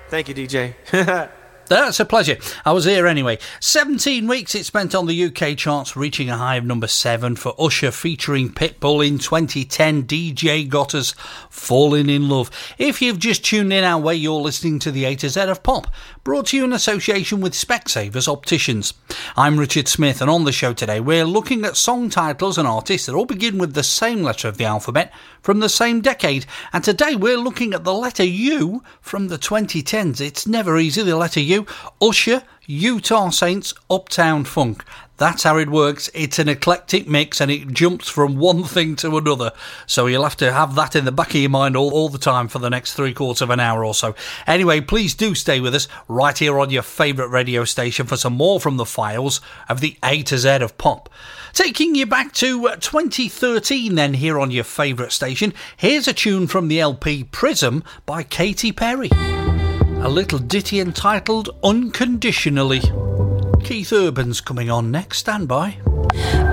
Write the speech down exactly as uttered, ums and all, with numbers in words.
Thank you, D J. That's a pleasure. I was here anyway. seventeen weeks it spent on the U K charts, reaching a high of number seven for Usher featuring Pitbull in twenty ten. D J got us Falling in Love. If you've just tuned in our way, you're listening to the A to Z of Pop, brought to you in association with Specsavers Opticians. I'm Richard Smith, and on the show today we're looking at song titles and artists that all begin with the same letter of the alphabet from the same decade. And today we're looking at the letter U from the twenty tens. It's never easy, the letter U. Usher, Utah Saints, Uptown Funk. That's how it works. It's an eclectic mix and it jumps from one thing to another. So you'll have to have that in the back of your mind all, all the time for the next three quarters of an hour or so. Anyway, please do stay with us right here on your favourite radio station for some more from the files of the A to Z of Pop. Taking you back to twenty thirteen then here on your favourite station, here's a tune from the L P Prism by Katy Perry. A little ditty entitled Unconditionally. Keith Urban's coming on next. Stand by.